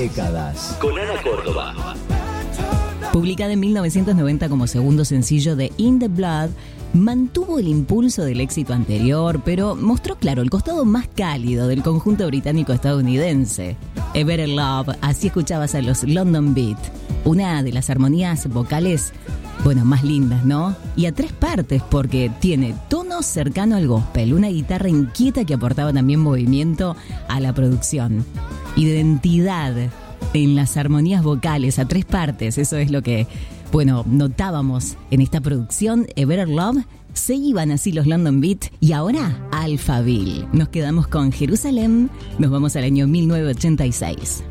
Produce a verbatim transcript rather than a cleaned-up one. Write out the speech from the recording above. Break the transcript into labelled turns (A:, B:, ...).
A: Décadas.
B: Con Ana Córdoba.
C: Publicada en mil novecientos noventa como segundo sencillo de In the Blood, mantuvo el impulso del éxito anterior, pero mostró claro el costado más cálido del conjunto británico-estadounidense. A Better Love, así escuchabas a los London Beat, una de las armonías vocales, bueno, más lindas, ¿no? Y a tres partes, porque tiene tono cercano al gospel, una guitarra inquieta que aportaba también movimiento a la producción. Identidad en las armonías vocales a tres partes, eso es lo que, bueno, notábamos en esta producción. A Better Love, se iban así los London Beat y ahora Alphaville. Nos quedamos con Jerusalén, nos vamos al año mil novecientos ochenta y seis.